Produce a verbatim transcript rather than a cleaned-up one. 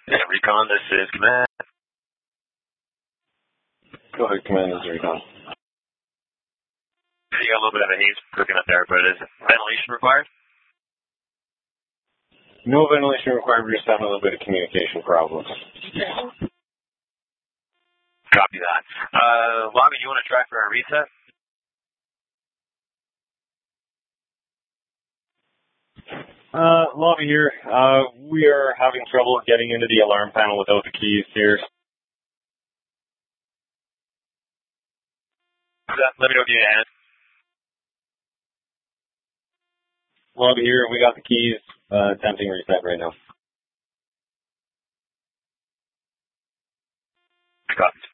Yeah, Recon, this is Command. Go ahead, Command, this is Recon. You got a little bit of a haze cooking up there, but is ventilation required? No ventilation required, we're just having a little bit of communication problems. Copy that. Uh, Lobby, you want to try for a reset? Uh, Lobby here. Uh, we are having trouble getting into the alarm panel without the keys here. Let me know if you need a hand. Lobby here, we got the keys. Uh, attempting reset right now. Copy.